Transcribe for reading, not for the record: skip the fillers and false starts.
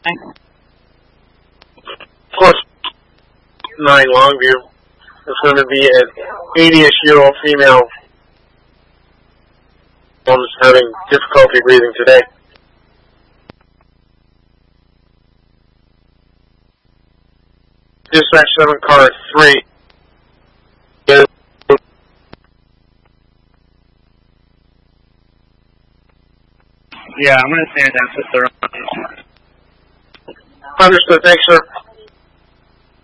Of course, 9 Longview is going to be an 80-ish-year-old female who's having difficulty breathing today. Dispatch 7 car 3. Yeah, I'm going to stand down to 30. Understood, thanks, sir.